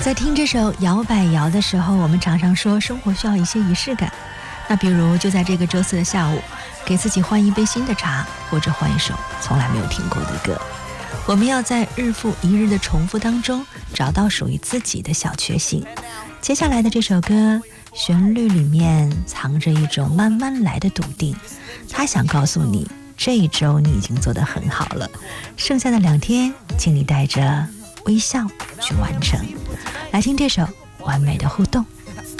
在听这首摇摆摇的时候，我们常常说生活需要一些仪式感。那比如就在这个周四的下午，给自己换一杯新的茶，或者换一首从来没有听过的歌。我们要在日复一日的重复当中找到属于自己的小确幸。接下来的这首歌旋律里面藏着一种慢慢来的笃定，他想告诉你这一周你已经做得很好了，剩下的2天请你带着微笑去完成。来听这首完美的互动。